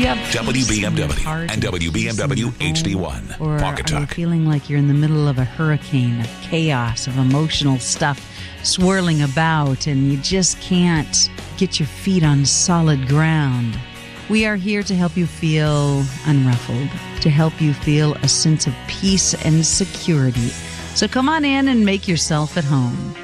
WBMW and WBMW HD1. Or Pocket are you Talk. feeling like you're in the middle of a hurricane of chaos, of emotional stuff swirling about, and you just can't get your feet on solid ground? We are here to help you feel unruffled, to help you feel a sense of peace and security. So come on in and make yourself at home.